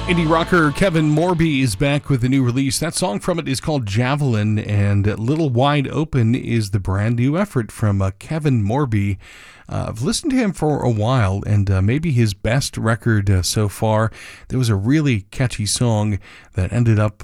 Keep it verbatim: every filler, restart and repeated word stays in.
Indie rocker Kevin Morby is back with a new release. That song from it is called Javelin, and Little Wide Open is the brand new effort from uh, Kevin Morby. Uh, I've listened to him for a while, and uh, maybe his best record uh, so far. There was a really catchy song that ended up